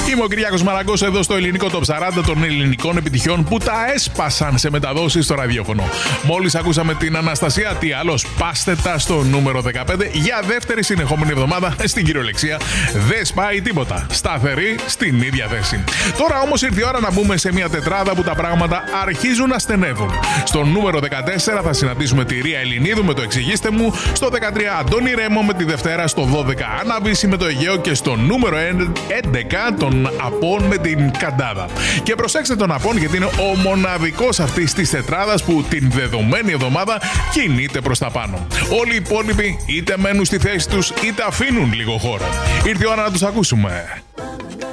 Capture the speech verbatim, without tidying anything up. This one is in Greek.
Είμαι ο Κυριάκος Μαραγκός εδώ στο ελληνικό Top σαράντα των ελληνικών επιτυχιών που τα έσπασαν σε μεταδόσεις στο ραδιόφωνο. Μόλις ακούσαμε την Αναστασία, τι άλλο, σπάστε τα στο νούμερο δεκαπέντε για δεύτερη συνεχόμενη εβδομάδα στην κυριολεξία. Δεν σπάει τίποτα. Σταθερή στην ίδια θέση. Τώρα όμως ήρθε η ώρα να μπούμε σε μια τετράδα που τα πράγματα αρχίζουν να στενεύουν. Στο νούμερο δεκατέσσερα θα συναντήσουμε τη Ρία Ελληνίδου με το Εξηγήστε μου. Στο δεκατρία Αντώνη Ρέμο με τη Δευτέρα. Στο δώδεκα Αναβίση με το Αιγαίο. Και στο νούμερο έντεκα τον Απών με την Καντάδα. Και προσέξτε τον Απών γιατί είναι ο μοναδικός αυτής της τετράδας που την δεδομένη εβδομάδα κινείται προς τα πάνω. Όλοι οι υπόλοιποι είτε μένουν στη θέση τους είτε αφήνουν λίγο χώρο. Ήρθε η ώρα να τους ακούσουμε.